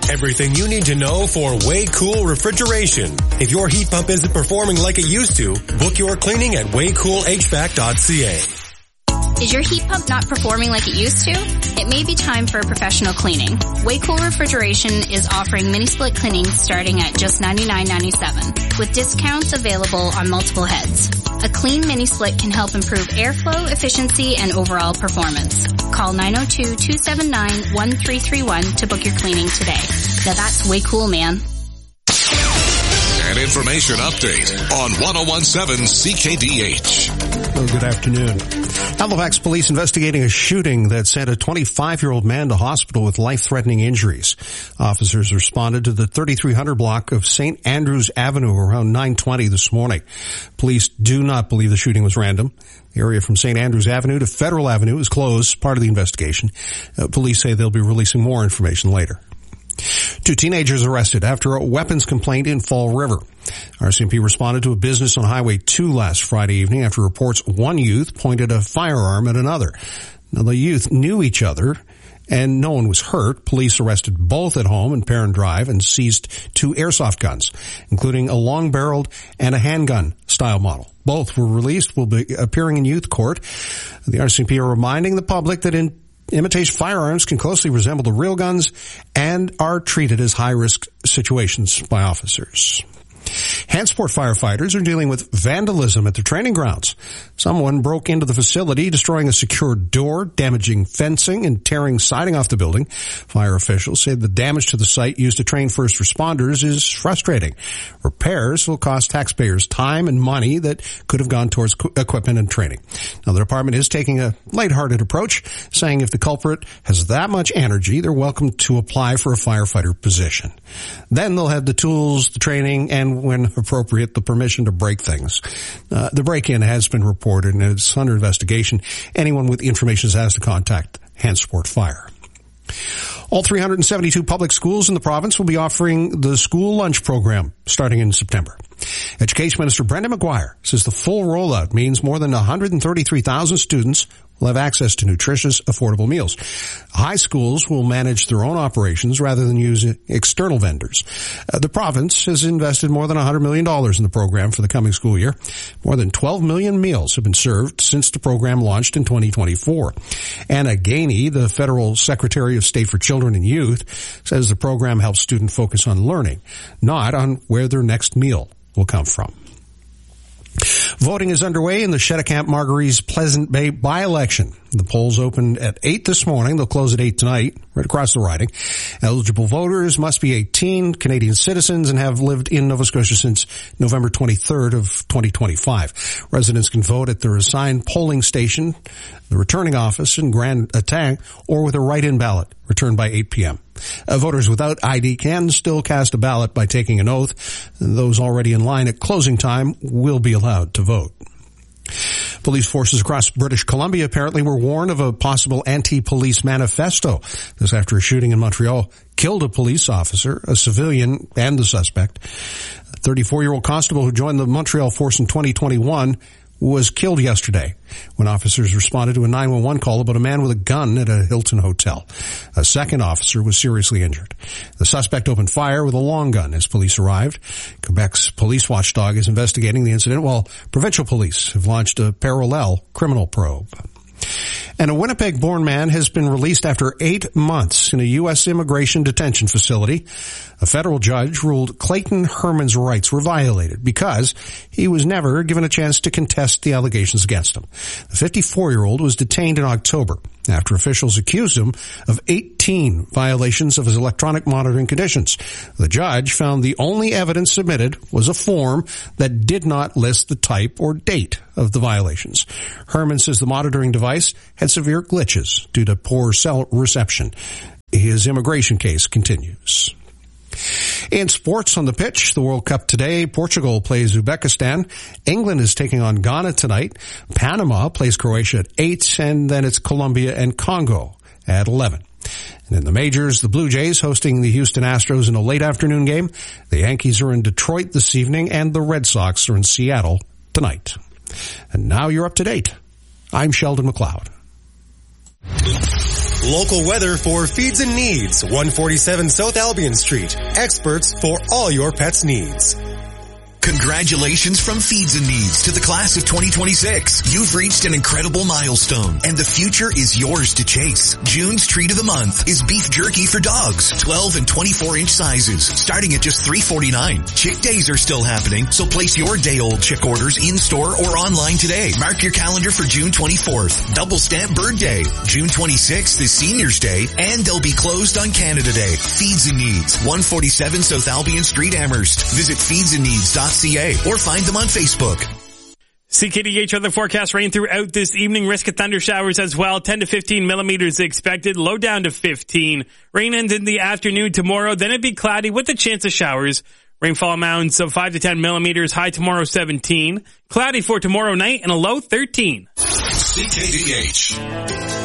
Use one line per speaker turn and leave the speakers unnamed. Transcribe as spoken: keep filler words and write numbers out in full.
Everything you need to know for Way Cool Refrigeration. If your heat pump isn't performing like it used to, book your cleaning at way cool h v a c dot c a.
Is your heat pump not performing like it used to? It may be time for a professional cleaning. Waycool Refrigeration is offering mini split cleaning starting at just ninety-nine ninety-seven, with discounts available on multiple heads. A clean mini split can help improve airflow, efficiency, and overall performance. Call nine oh two, two seven nine, one three three one to book your cleaning today. Now that's way cool, man.
An information update on ten seventeen C K D H.
Well, good afternoon. Halifax police investigating a shooting that sent a twenty-five-year-old man to hospital with life-threatening injuries. Officers responded to the thirty-three hundred block of Saint Andrews Avenue around nine twenty this morning. Police do not believe the shooting was random. The area from Saint Andrews Avenue to Federal Avenue is closed, part of the investigation. Uh, police say they'll be releasing more information later. Two teenagers arrested after a weapons complaint in Fall River. R C M P responded to a business on Highway two last Friday evening after reports one youth pointed a firearm at another. Now, the youth knew each other and no one was hurt. Police arrested both at home in Perrin Drive and seized two airsoft guns, including a long-barreled and a handgun style model. Both were released, will be appearing in youth court. The R C M P are reminding the public that in imitation firearms can closely resemble the real guns and are treated as high-risk situations by officers. Hansport firefighters are dealing with vandalism at their training grounds. Someone broke into the facility, destroying a secure door, damaging fencing, and tearing siding off the building. Fire officials say the damage to the site used to train first responders is frustrating. Repairs will cost taxpayers time and money that could have gone towards equipment and training. Now, the department is taking a lighthearted approach, saying if the culprit has that much energy, they're welcome to apply for a firefighter position. Then they'll have the tools, the training, and when appropriate, the permission to break things. Uh, the break-in has been reported and it's under investigation. Anyone with information has to contact Hansport Fire. All three hundred seventy-two public schools in the province will be offering the school lunch program starting in September. Education Minister Brendan McGuire says the full rollout means more than one hundred thirty-three thousand students will have access to nutritious, affordable meals. High schools will manage their own operations rather than use external vendors. Uh, the province has invested more than one hundred million dollars in the program for the coming school year. More than twelve million meals have been served since the program launched in twenty twenty-four. Anna Gainey, the Federal Secretary of State for Children and Youth, says the program helps students focus on learning, not on where their next meal will come from. Voting is underway in the Cheticamp Margaries Pleasant Bay by-election. The polls opened at eight this morning. They'll close at eight tonight, right across the riding. Eligible voters must be eighteen, Canadian citizens, and have lived in Nova Scotia since November twenty-third of twenty twenty-five. Residents can vote at their assigned polling station, the returning office in Grand Atang, or with a write-in ballot returned by eight p.m. Uh, voters without I D can still cast a ballot by taking an oath. And those already in line at closing time will be allowed to vote. Police forces across British Columbia apparently were warned of a possible anti-police manifesto. This after a shooting in Montreal killed a police officer, a civilian, and the suspect. A thirty-four-year-old constable who joined the Montreal force in twenty twenty-one was killed yesterday when officers responded to a nine one one call about a man with a gun at a Hilton hotel. A second officer was seriously injured. The suspect opened fire with a long gun as police arrived. Quebec's police watchdog is investigating the incident, while provincial police have launched a parallel criminal probe. And a Winnipeg-born man has been released after eight months in a U S immigration detention facility. A federal judge ruled Clayton Herman's rights were violated because he was never given a chance to contest the allegations against him. The fifty-four-year-old was detained in October after officials accused him of eighteen violations of his electronic monitoring conditions. The judge found the only evidence submitted was a form that did not list the type or date of the violations. Herman says the monitoring device had severe glitches due to poor cell reception. His immigration case continues. In sports on the pitch, the World Cup today, Portugal plays Uzbekistan. England is taking on Ghana tonight. Panama plays Croatia at eight, and then it's Colombia and Congo at eleven. And in the majors, the Blue Jays hosting the Houston Astros in a late afternoon game. The Yankees are in Detroit this evening, and the Red Sox are in Seattle tonight. And now you're up to date. I'm Sheldon McLeod.
Local weather for Feeds and Needs, one forty-seven South Albion Street. Experts for all your pet's needs.
Congratulations from Feeds and Needs to the class of twenty twenty-six. You've reached an incredible milestone, and the future is yours to chase. June's treat of the month is beef jerky for dogs, twelve and twenty-four inch sizes, starting at just three forty-nine. Chick days are still happening, so place your day-old chick orders in-store or online today. Mark your calendar for June twenty-fourth, Double Stamp Bird Day. June twenty-sixth is Seniors Day, and they'll be closed on Canada Day. Feeds and Needs, one forty-seven South Albion Street, Amherst. Visit feeds and needs dot c a or find them on Facebook.
C K D H weather forecast: rain throughout this evening. Risk of thunder showers as well. ten to fifteen millimeters expected. Low down to fifteen. Rain ends in the afternoon tomorrow. Then it'd be cloudy with a chance of showers. Rainfall amounts of five to ten millimeters. High tomorrow seventeen. Cloudy for tomorrow night and a low thirteen.
C K D H.